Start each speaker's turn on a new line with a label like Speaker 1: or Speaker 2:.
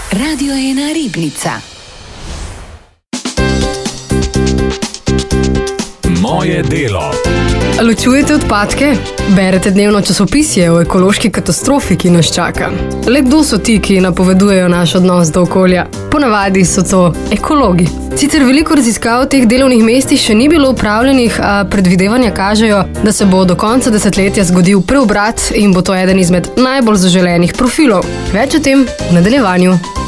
Speaker 1: Radio 1 Ribnica.
Speaker 2: Moje delo.
Speaker 3: Ločujete odpadke? Berete dnevno časopisje o ekološki katastrofi, ki nas čaka? Le kdo so ti, ki napovedujejo naš odnos do okolja? Ponavadi so to ekologi. Sicer veliko raziskav teh delovnih mestih še ni bilo upravljenih, a predvidevanja kažejo, da se bo do konca desetletja zgodil preobrat in bo to eden izmed najbolj zaželenih profilov. Več o tem v nadaljevanju.